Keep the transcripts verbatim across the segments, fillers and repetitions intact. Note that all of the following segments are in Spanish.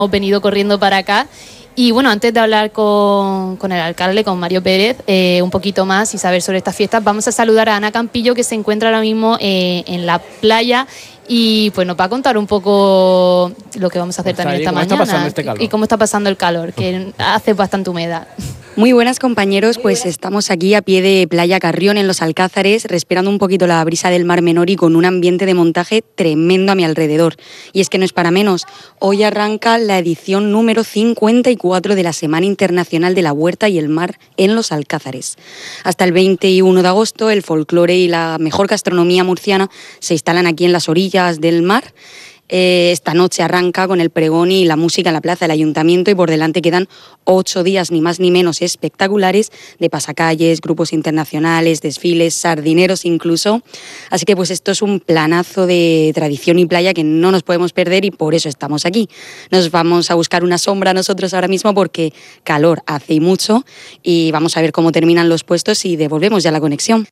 hemos venido corriendo para acá. Y bueno, antes de hablar con, con el alcalde, con Mario Pérez, eh, un poquito más y saber sobre estas fiestas, vamos a saludar a Ana Campillo, que se encuentra ahora mismo eh, en la playa y pues nos va a contar un poco lo que vamos a hacer también esta mañana. ¿Cómo está pasando este calor? Y cómo está pasando el calor, que hace bastante humedad. Muy buenas, compañeros, pues estamos aquí a pie de Playa Carrión en Los Alcázares, respirando un poquito la brisa del Mar Menor y con un ambiente de montaje tremendo a mi alrededor. Y es que no es para menos, hoy arranca la edición número cincuenta y cuatro de la Semana Internacional de la Huerta y el Mar en Los Alcázares. Hasta el veintiuno de agosto el folclore y la mejor gastronomía murciana se instalan aquí en las orillas del mar. Eh, esta noche arranca con el pregón y la música en la plaza del Ayuntamiento y por delante quedan ocho días ni más ni menos espectaculares de pasacalles, grupos internacionales, desfiles, sardineros incluso. Así que pues esto es un planazo de tradición y playa que no nos podemos perder y por eso estamos aquí. Nos vamos a buscar una sombra nosotros ahora mismo porque calor hace y mucho y vamos a ver cómo terminan los puestos y devolvemos ya la conexión.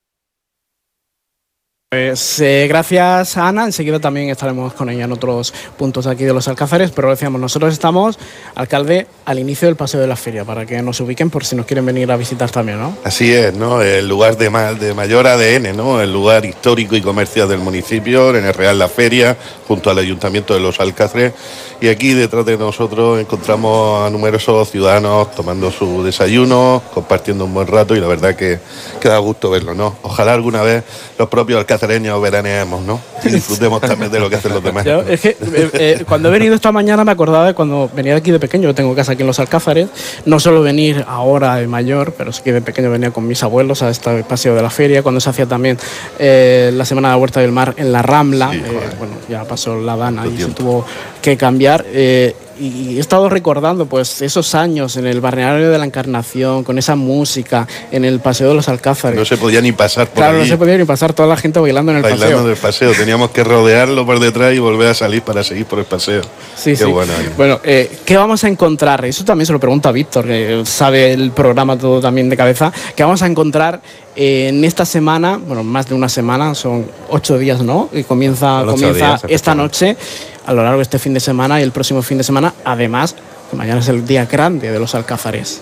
Pues eh, gracias a Ana, enseguida también estaremos con ella en otros puntos aquí de Los Alcázares, pero decíamos, nosotros estamos, alcalde, al inicio del Paseo de la Feria, para que nos ubiquen por si nos quieren venir a visitar también, ¿no? Así es, ¿no? El lugar de, ma- de mayor A D N, ¿no? El lugar histórico y comercial del municipio, en el Real La Feria, junto al Ayuntamiento de Los Alcázares, y aquí detrás de nosotros encontramos a numerosos ciudadanos tomando su desayuno, compartiendo un buen rato y la verdad que, que da gusto verlo, ¿no? Ojalá alguna vez los propios alcázares veraneamos, ¿no? Y disfrutemos también de lo que hacen los demás. Yo, es que eh, eh, cuando he venido esta mañana me acordaba de cuando venía de aquí de pequeño. Yo tengo casa aquí en Los Alcázares. No suelo venir ahora de mayor, pero sí que de pequeño venía con mis abuelos a este paseo de la feria, cuando se hacía también eh, la Semana de la Huerta del Mar en la Rambla. Sí, eh, bueno, ya pasó la Dana y se tuvo que cambiar. Eh, Y he estado recordando pues esos años en el balneario de la Encarnación, con esa música, en el Paseo de Los Alcázares. No se podía ni pasar por Claro, allí. no se podía ni pasar, toda la gente bailando en el bailando paseo. Bailando del paseo, teníamos que rodearlo por detrás y volver a salir para seguir por el paseo. Sí, Qué sí. bueno. Bueno, eh, ¿qué vamos a encontrar? Eso también se lo pregunto a Víctor, que sabe el programa todo también de cabeza. ¿Qué vamos a encontrar eh, en esta semana? Bueno, más de una semana, son ocho días, ¿no? Y comienza, comienza días, esta noche, a lo largo de este fin de semana y el próximo fin de semana, además, que mañana es el día grande de Los Alcázares.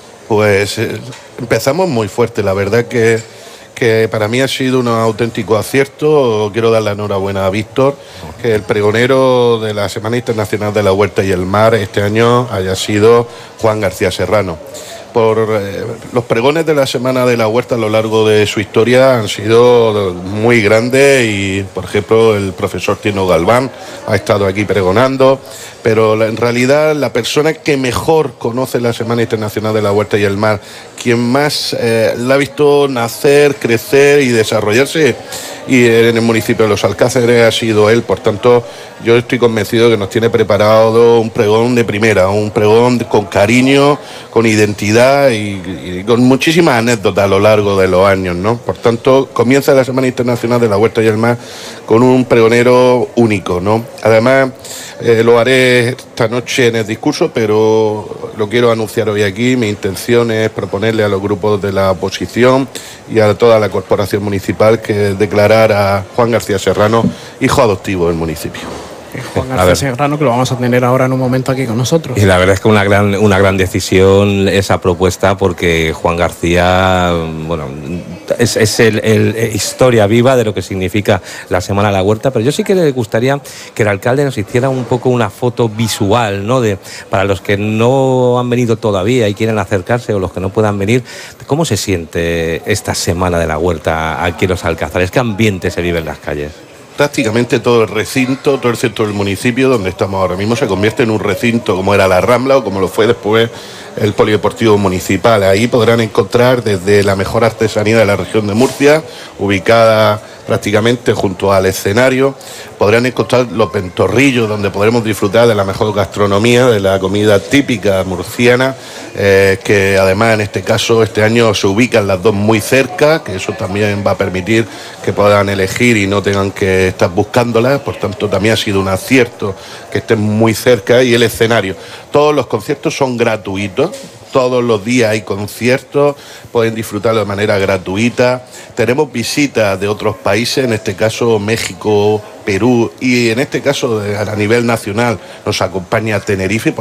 Pues eh, empezamos muy fuerte, la verdad que, que para mí ha sido un auténtico acierto. Quiero dar la enhorabuena a Víctor, que el pregonero de la Semana Internacional de la Huerta y el Mar este año haya sido Juan García Serrano. Por eh, los pregones de la Semana de la Huerta a lo largo de su historia han sido muy grandes y, por ejemplo, el profesor Tino Galván ha estado aquí pregonando, pero la, en realidad la persona que mejor conoce la Semana Internacional de la Huerta y el Mar, quien más eh, la ha visto nacer, crecer y desarrollarse y en el municipio de Los Alcázares ha sido él. Por tanto, yo estoy convencido que nos tiene preparado un pregón de primera, un pregón con cariño, con identidad y, y con muchísimas anécdotas a lo largo de los años, ¿no? Por tanto, comienza la Semana Internacional de la Huerta y el Mar con un pregonero único, ¿no? Además, eh, lo haré esta noche en el discurso, pero lo quiero anunciar hoy aquí. Mi intención es proponerle a los grupos de la oposición y a toda la corporación municipal que declarar a Juan García Serrano hijo adoptivo del municipio. Juan García Serrano, que lo vamos a tener ahora en un momento aquí con nosotros. Y la verdad es que una gran, una gran decisión esa propuesta, porque Juan García, bueno, es, es el, el historia viva de lo que significa la Semana de la Huerta, pero yo sí que le gustaría que el alcalde nos hiciera un poco una foto visual, ¿no? De, para los que no han venido todavía y quieren acercarse o los que no puedan venir, ¿cómo se siente esta Semana de la Huerta aquí en Los Alcázares? ¿Qué ambiente se vive en las calles? Prácticamente todo el recinto, todo el centro del municipio donde estamos ahora mismo se convierte en un recinto como era la Rambla o como lo fue después el Polideportivo Municipal. Ahí podrán encontrar desde la mejor artesanía de la región de Murcia, ubicada prácticamente junto al escenario. Podrán encontrar los ventorrillos donde podremos disfrutar de la mejor gastronomía, de la comida típica murciana, eh, que además en este caso este año se ubican las dos muy cerca, que eso también va a permitir que puedan elegir y no tengan que estar buscándolas. Por tanto, también ha sido un acierto que estén muy cerca. Y el escenario, todos los conciertos son gratuitos. Todos los días hay conciertos, pueden disfrutarlo de manera gratuita. Tenemos visitas de otros países, en este caso México, Perú y en este caso a nivel nacional nos acompaña Tenerife.